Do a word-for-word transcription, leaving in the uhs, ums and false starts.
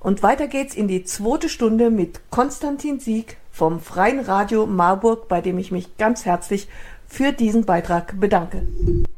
Und weiter geht's in die zweite Stunde mit Konstantin Sieg vom Freien Radio Marburg, bei dem ich mich ganz herzlich für diesen Beitrag bedanke.